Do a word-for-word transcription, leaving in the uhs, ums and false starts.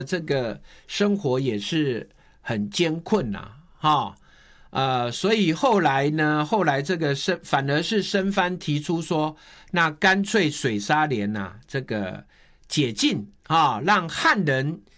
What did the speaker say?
这个生活也是很艰困呐、啊，哈，呃，所以后来呢，后来这个申反而是申藩提出说，那干脆水沙连呐、啊，这个解禁啊，让汉人